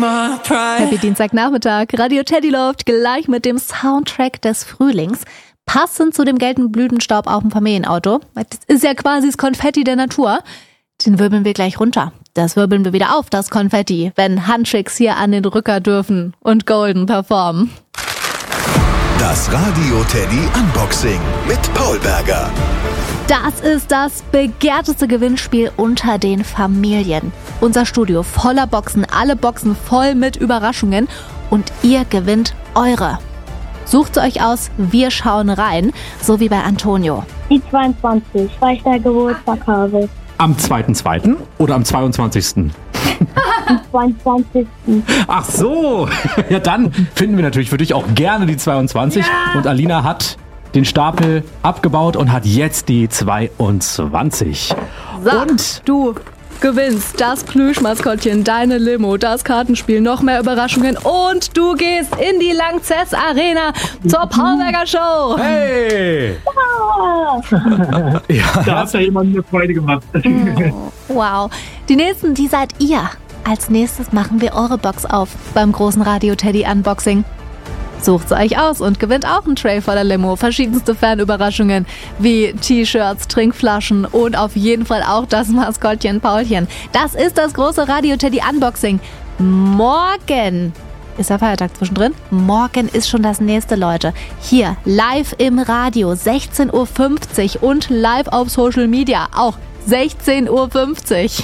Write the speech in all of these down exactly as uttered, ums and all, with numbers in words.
my pride. Happy Dienstagnachmittag. Radio Teddy läuft gleich mit dem Soundtrack des Frühlings. Passend zu dem gelben Blütenstaub auf dem Familienauto. Das ist ja quasi das Konfetti der Natur. Den wirbeln wir gleich runter. Das wirbeln wir wieder auf, das Konfetti, wenn Handschicks hier an den Rücker dürfen und Golden performen. Das Radio Teddy Unboxing mit Paul Berger. Das ist das begehrteste Gewinnspiel unter den Familien. Unser Studio voller Boxen, alle Boxen voll mit Überraschungen und ihr gewinnt eure. Sucht sie euch aus, wir schauen rein, so wie bei Antonio. Die zweiundzwanzig, weil ich da Geburtstag habe. Am zweiten zweiten oder am zweiundzwanzigsten? Am zweiundzwanzigsten Ach so, ja dann finden wir natürlich für dich auch gerne die zweiundzwanzig. Ja. Und Alina hat den Stapel abgebaut und hat jetzt die zweiundzwanzig. So, und du gewinnst das Plüschmaskottchen, deine Limo, das Kartenspiel, noch mehr Überraschungen und du gehst in die Lanxess Arena zur Paul Berger Show. Hey! Ja. Ja, Da hat ja jemand eine Freude gemacht. Wow. Die nächsten, die seid ihr. Als nächstes machen wir eure Box auf beim großen Radio Teddy Unboxing. Sucht sie euch aus und gewinnt auch einen Tray voller Limo. Verschiedenste Fanüberraschungen wie T-Shirts, Trinkflaschen und auf jeden Fall auch das Maskottchen Paulchen. Das ist das große Radio Teddy Unboxing. Morgen ist der Feiertag zwischendrin. Morgen ist schon das nächste, Leute. Hier live im Radio, sechzehn Uhr fünfzig und live auf Social Media auch sechzehn Uhr fünfzig.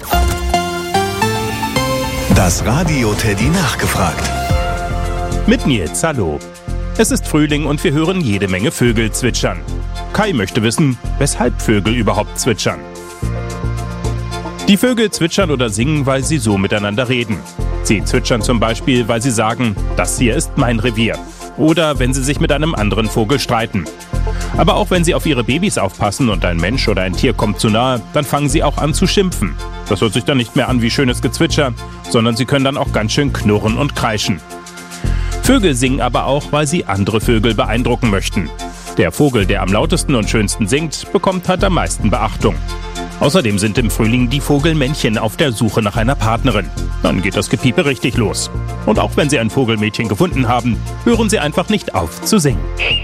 Das Radio Teddy nachgefragt. Mit Nils, hallo. Es ist Frühling und wir hören jede Menge Vögel zwitschern. Kai möchte wissen, weshalb Vögel überhaupt zwitschern. Die Vögel zwitschern oder singen, weil sie so miteinander reden. Sie zwitschern zum Beispiel, weil sie sagen, das hier ist mein Revier. Oder wenn sie sich mit einem anderen Vogel streiten. Aber auch wenn sie auf ihre Babys aufpassen und ein Mensch oder ein Tier kommt zu nahe, dann fangen sie auch an zu schimpfen. Das hört sich dann nicht mehr an wie schönes Gezwitscher, sondern sie können dann auch ganz schön knurren und kreischen. Vögel singen aber auch, weil sie andere Vögel beeindrucken möchten. Der Vogel, der am lautesten und schönsten singt, bekommt halt am meisten Beachtung. Außerdem sind im Frühling die Vogelmännchen auf der Suche nach einer Partnerin. Dann geht das Gepiepe richtig los. Und auch wenn sie ein Vogelmädchen gefunden haben, hören sie einfach nicht auf zu singen.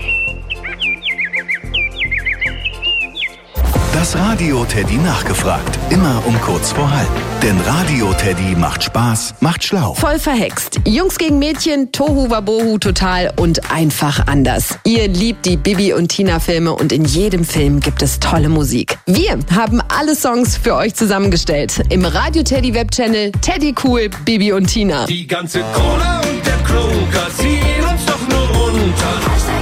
Das Radio Teddy nachgefragt. Immer um kurz vor halb. Denn Radio Teddy macht Spaß, macht schlau. Voll verhext. Jungs gegen Mädchen, Tohu Wabohu total und einfach anders. Ihr liebt die Bibi und Tina Filme und in jedem Film gibt es tolle Musik. Wir haben alle Songs für euch zusammengestellt. Im Radio Teddy Webchannel Teddy Cool, Bibi und Tina. Die ganze Cola und der Kroger ziehen uns doch nur runter.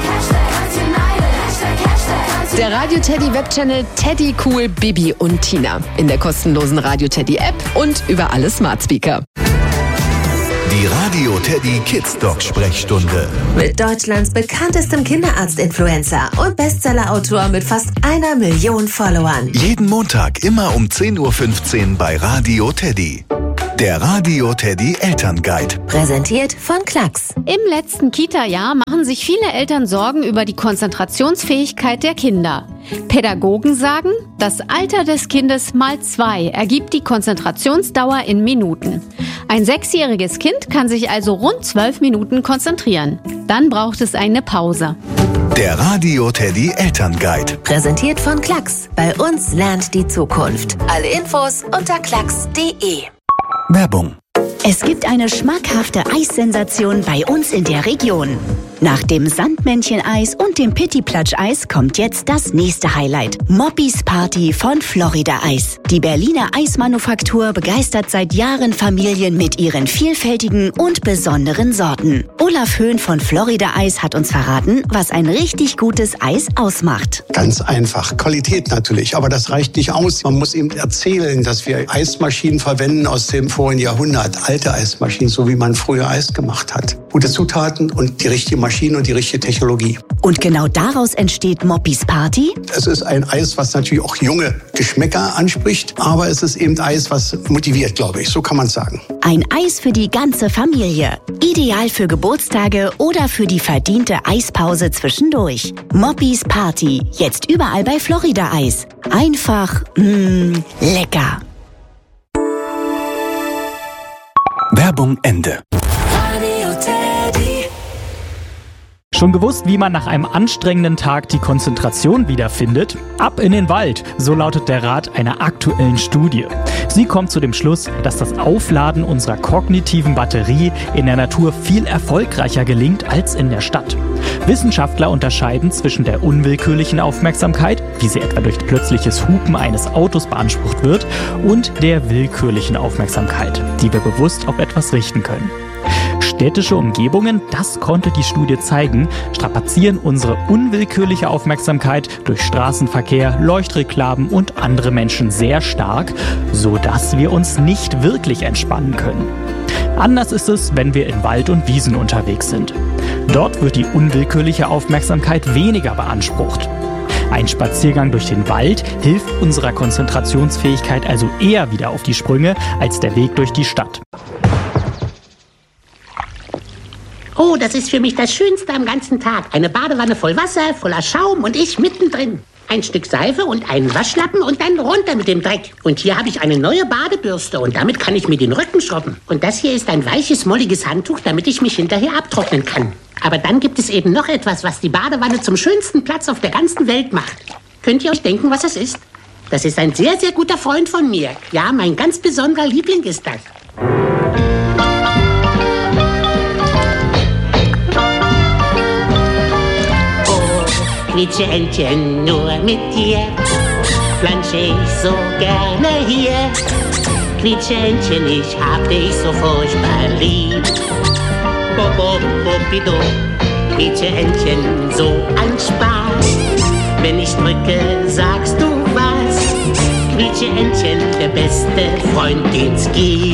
Der Radio Teddy Webchannel Teddy Cool, Bibi und Tina. In der kostenlosen Radio Teddy App und über alle Smart Speaker. Die Radio Teddy Kids Dog Sprechstunde. Mit Deutschlands bekanntestem Kinderarzt-Influencer und Bestsellerautor mit fast einer Million Followern. Jeden Montag immer um zehn Uhr fünfzehn bei Radio Teddy. Der Radio Teddy Elternguide. Präsentiert von Klacks. Im letzten Kita-Jahr machen sich viele Eltern Sorgen über die Konzentrationsfähigkeit der Kinder. Pädagogen sagen, das Alter des Kindes mal zwei ergibt die Konzentrationsdauer in Minuten. Ein sechsjähriges Kind kann sich also rund zwölf Minuten konzentrieren. Dann braucht es eine Pause. Der Radio Teddy Elternguide. Präsentiert von Klacks. Bei uns lernt die Zukunft. Alle Infos unter klacks punkt de. Werbung. Es gibt eine schmackhafte Eissensation bei uns in der Region. Nach dem Sandmännchen-Eis und dem Pitti-Platsch-Eis kommt jetzt das nächste Highlight. Moppis Party von Florida Eis. Die Berliner Eismanufaktur begeistert seit Jahren Familien mit ihren vielfältigen und besonderen Sorten. Olaf Höhn von Florida Eis hat uns verraten, was ein richtig gutes Eis ausmacht. Ganz einfach. Qualität natürlich, aber das reicht nicht aus. Man muss ihm erzählen, dass wir Eismaschinen verwenden aus dem vorigen Jahrhundert. Alte Eismaschinen, so wie man früher Eis gemacht hat. Gute Zutaten und die richtige Maschine und die richtige Technologie. Und genau daraus entsteht Moppis Party? Es ist ein Eis, was natürlich auch junge Geschmäcker anspricht, aber es ist eben Eis, was motiviert, glaube ich. So kann man es sagen. Ein Eis für die ganze Familie. Ideal für Geburtstage oder für die verdiente Eispause zwischendurch. Moppis Party. Jetzt überall bei Florida Eis. Einfach, mh, lecker. Werbung Ende. Schon gewusst, wie man nach einem anstrengenden Tag die Konzentration wiederfindet? Ab in den Wald, so lautet der Rat einer aktuellen Studie. Sie kommt zu dem Schluss, dass das Aufladen unserer kognitiven Batterie in der Natur viel erfolgreicher gelingt als in der Stadt. Wissenschaftler unterscheiden zwischen der unwillkürlichen Aufmerksamkeit, wie sie etwa durch plötzliches Hupen eines Autos beansprucht wird, und der willkürlichen Aufmerksamkeit, die wir bewusst auf etwas richten können. Städtische Umgebungen, das konnte die Studie zeigen, strapazieren unsere unwillkürliche Aufmerksamkeit durch Straßenverkehr, Leuchtreklamen und andere Menschen sehr stark, sodass wir uns nicht wirklich entspannen können. Anders ist es, wenn wir in Wald und Wiesen unterwegs sind. Dort wird die unwillkürliche Aufmerksamkeit weniger beansprucht. Ein Spaziergang durch den Wald hilft unserer Konzentrationsfähigkeit also eher wieder auf die Sprünge als der Weg durch die Stadt. Oh, das ist für mich das Schönste am ganzen Tag. Eine Badewanne voll Wasser, voller Schaum und ich mittendrin. Ein Stück Seife und einen Waschlappen und dann runter mit dem Dreck. Und hier habe ich eine neue Badebürste und damit kann ich mir den Rücken schrubben. Und das hier ist ein weiches, molliges Handtuch, damit ich mich hinterher abtrocknen kann. Aber dann gibt es eben noch etwas, was die Badewanne zum schönsten Platz auf der ganzen Welt macht. Könnt ihr euch denken, was das ist? Das ist ein sehr, sehr guter Freund von mir. Ja, mein ganz besonderer Liebling ist das. Quietscheentchen, nur mit dir flansche ich so gerne hier. Quietscheentchen, ich hab dich so furchtbar lieb. Bobo, bobido, Quietscheentchen, so ein Spaß. Wenn ich drücke, sagst du was. Quietscheentchen, der beste Freund, den's gibt.